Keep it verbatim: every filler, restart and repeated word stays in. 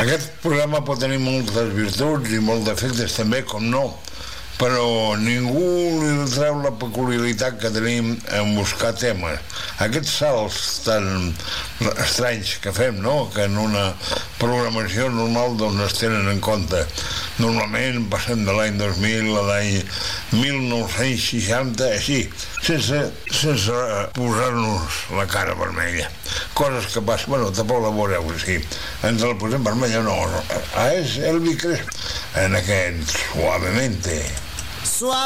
Aquest programa pot tenir moltes virtuts i molts defectes també, com no, però ningú li treu la peculiaritat que tenim en buscar temes. Aquests salts tan estranys que fem, no?, que en una programació normal doncs es tenen en compte. Normalment passem de l'any dos mil a l'any mil nou-cents seixanta, així, sense, sense posar-nos la cara vermella. Coses que passen, bueno, tampoc la veureu, sí. Ens la posem vermella, no, no. Ah, és Elvis Crespo, en aquest Suavemente. Suave.